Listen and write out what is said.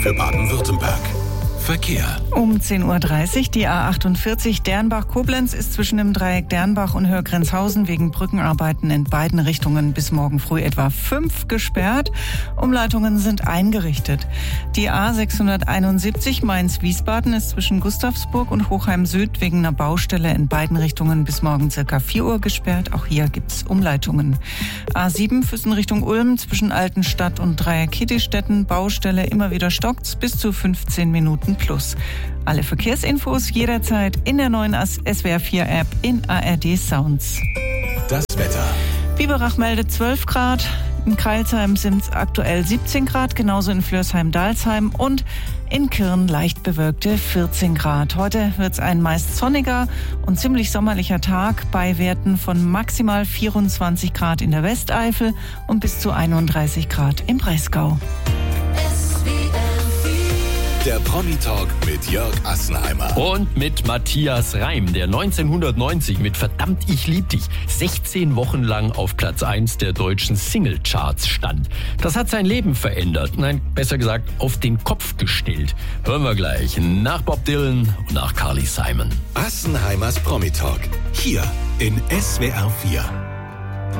für Baden-Württemberg. Verkehr. Um 10.30 Uhr die A48 Dernbach-Koblenz ist zwischen dem Dreieck Dernbach und Hörgrenzhausen wegen Brückenarbeiten in beiden Richtungen bis morgen früh etwa 5 gesperrt. Umleitungen sind eingerichtet. Die A671 Mainz-Wiesbaden ist zwischen Gustavsburg und Hochheim Süd wegen einer Baustelle in beiden Richtungen bis morgen circa 4 Uhr gesperrt. Auch hier gibt's Umleitungen. A7 Füssen Richtung Ulm zwischen Altenstadt und Dreieck Hittistetten. Baustelle, immer wieder stockt's bis zu 15 Minuten plus. Alle Verkehrsinfos jederzeit in der neuen SWR4-App in ARD Sounds. Das Wetter. Biberach meldet 12 Grad. In Crailsheim sind es aktuell 17 Grad, genauso in Flörsheim-Dalsheim und in Kirn leicht bewölkte 14 Grad. Heute wird es ein meist sonniger und ziemlich sommerlicher Tag bei Werten von maximal 24 Grad in der Westeifel und bis zu 31 Grad im Breisgau. Der Promi-Talk mit Jörg Assenheimer. Und mit Matthias Reim, der 1990 mit Verdammt, ich lieb dich 16 Wochen lang auf Platz 1 der deutschen Singlecharts stand. Das hat sein Leben verändert. Nein, besser gesagt, auf den Kopf gestellt. Hören wir gleich nach Bob Dylan und nach Carly Simon. Assenheimers Promi-Talk. Hier in SWR 4.